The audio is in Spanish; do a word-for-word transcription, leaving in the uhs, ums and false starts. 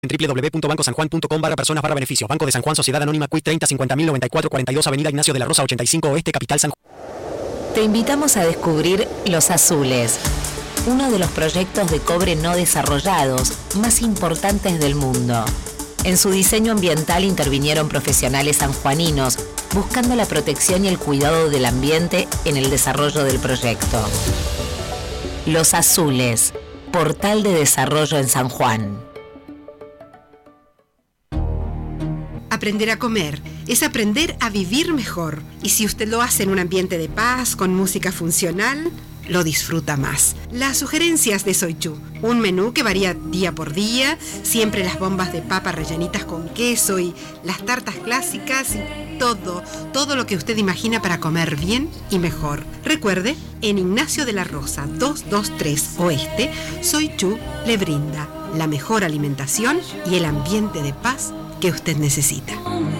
en doble u doble u doble u punto banco san juan punto com barra personas barra beneficios. Banco de San Juan, Sociedad Anónima, Q I treinta cincuenta mil noventa y cuatro cuarenta y dos, Avenida Ignacio de la Rosa ochenta y cinco Oeste, Capital San Juan. Te invitamos a descubrir Los Azules, uno de los proyectos de cobre no desarrollados más importantes del mundo. En su diseño ambiental intervinieron profesionales sanjuaninos, buscando la protección y el cuidado del ambiente en el desarrollo del proyecto. Los Azules, portal de desarrollo en San Juan. Aprender a comer es aprender a vivir mejor. Y si usted lo hace en un ambiente de paz, con música funcional, lo disfruta más. Las sugerencias de Soy Chu. Un menú que varía día por día, siempre las bombas de papa rellenitas con queso y las tartas clásicas y todo, todo lo que usted imagina para comer bien y mejor. Recuerde, en Ignacio de la Rosa doscientos veintitrés Oeste, Soy Chu le brinda la mejor alimentación y el ambiente de paz que usted necesita.